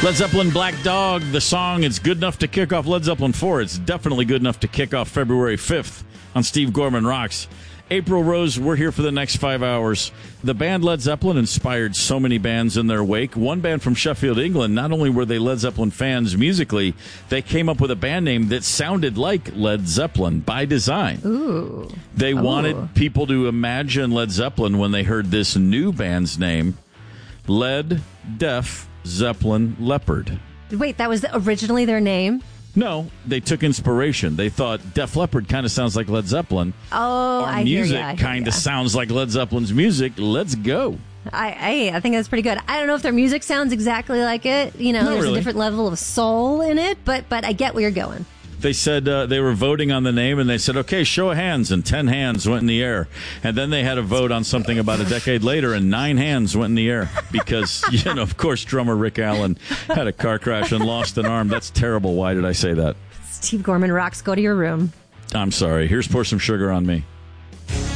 Led Zeppelin, Black Dog. The song, it's good enough to kick off Led Zeppelin 4. It's definitely good enough to kick off February 5th on Steve Gorman Rocks. April Rose, we're here for the next 5 hours. The band Led Zeppelin inspired so many bands in their wake. One band from Sheffield, England, not only were they Led Zeppelin fans musically, they came up with a band name that sounded like Led Zeppelin by design. Ooh. They wanted people to imagine Led Zeppelin when they heard this new band's name, Led Def Zeppelin Leopard. Wait, that was originally their name? No, they took inspiration. They thought Def Leppard kind of sounds like Led Zeppelin. Oh, Our music kind of sounds like Led Zeppelin's music. Let's go. I think that's pretty good. I don't know if their music sounds exactly like it. You know, Not there's really. a different level of soul in it, but I get where you're going. They said they were voting on the name, and they said, okay, show of hands, and 10 hands went in the air. And then they had a vote on something about a decade later, and 9 hands went in the air because, of course, drummer Rick Allen had a car crash and lost an arm. That's terrible. Why did I say that? Steve Gorman Rocks, go to your room. I'm sorry. Here's Pour Some Sugar on Me.